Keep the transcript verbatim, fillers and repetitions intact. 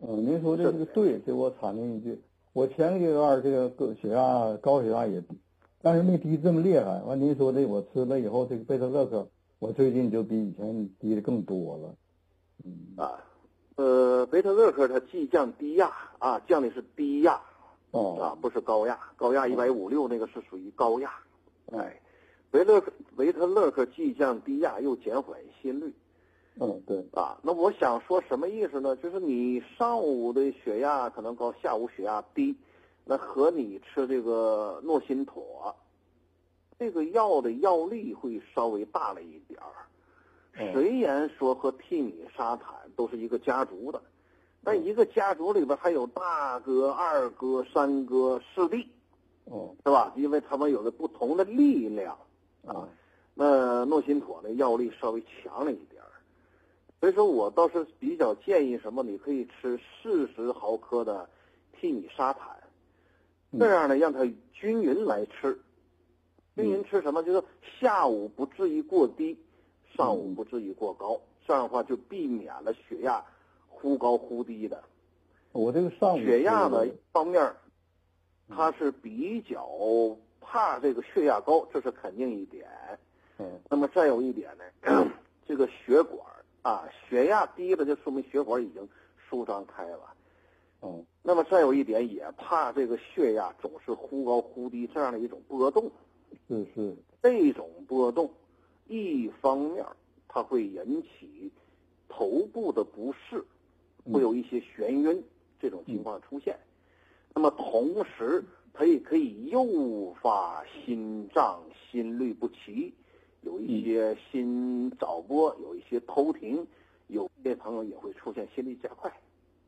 嗯，您说的这个对，这我插您一句，我前个阶段这个高血压高血压也低，但是没低这么厉害。完您说的我吃了以后，这个贝塔乐克，我最近就比以前低的更多了。嗯啊，呃，贝塔乐克它既降低压啊，降的是低压， 哦啊，不是高压，高压一百五六那个是属于高压。哎，维乐克维特勒克既降低压又减缓心率。 嗯，对啊，那我想说什么意思呢？就是你上午的血压可能高，下午血压低，那和你吃这个诺辛妥，这个药的药力会稍微大了一点儿。虽然说和替米沙坦都是一个家族的，但一个家族里边还有大哥、二哥、三哥、四弟， 哦， 是吧？因为他们有着不同的力量啊。那诺辛妥的药力稍微强了一点。所以说我倒是比较建议什么，你可以吃四十毫克的替米沙坦，这样呢让它均匀来吃，均匀吃什么？就是下午不至于过低，上午不至于过高，这样的话就避免了血压忽高忽低的。 我这个上午血压呢方面，它是比较怕这个血压高，这是肯定一点。 嗯， 那么再有一点呢，这个血管。啊，血压低了，就说明血管已经舒张开了。 嗯， 那么再有一点，也怕这个血压总是忽高忽低这样的一种波动。 是是， 这种波动，一方面它会引起头部的不适，会有一些眩晕这种情况出现。嗯、那么同时，它也可以诱发心脏心律不齐。有一些心早搏，有一些偷停，有些朋友也会出现心率加快。